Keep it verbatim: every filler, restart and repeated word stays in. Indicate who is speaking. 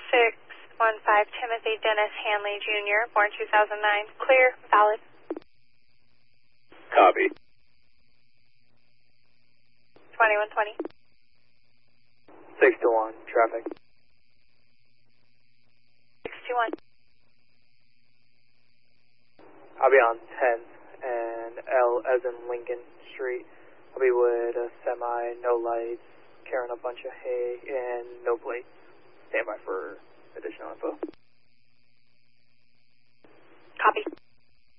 Speaker 1: six one five, Timothy Dennis Hanley Junior, born two thousand nine. Clear, valid.
Speaker 2: Copy.
Speaker 1: twenty-one twenty.
Speaker 3: six to one, traffic.
Speaker 1: six two one.
Speaker 3: I'll be on tenth and L as in Lincoln Street. I'll be with a semi, no lights, carrying a bunch of hay, and no plates. Stand by for additional info.
Speaker 1: Copy.